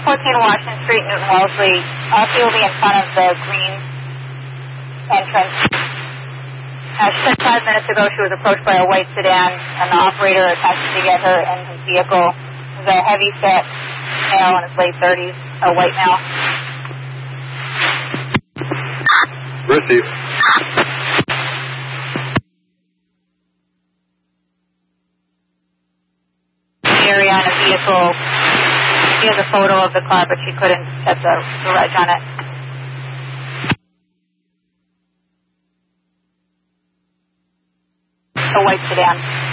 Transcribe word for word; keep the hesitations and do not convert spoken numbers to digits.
fourteen Washington Street, Newton Wellesley. Uh, she will be in front of the green entrance. Uh, she said five minutes ago she was approached by a white sedan, and the operator attempted to get her in his vehicle. It was a heavy-set male in his late thirties, a white male. Receive. Area on a vehicle. She has a photo of the car, but she couldn't set the, the reg on it. A white sedan.